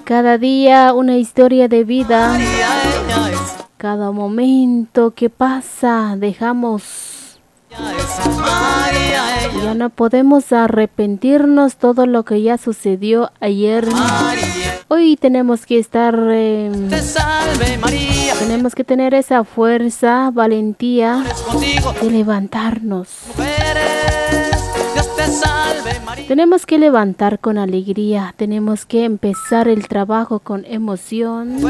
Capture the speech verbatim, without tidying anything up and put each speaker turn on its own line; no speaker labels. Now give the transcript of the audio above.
Cada día una historia de vida. Cada momento que pasa dejamos. Ya no podemos arrepentirnos todo lo que ya sucedió ayer. Hoy tenemos que estar, eh, tenemos que tener esa fuerza, valentía de levantarnos. Tenemos que levantar con alegría, tenemos que empezar el trabajo con emoción.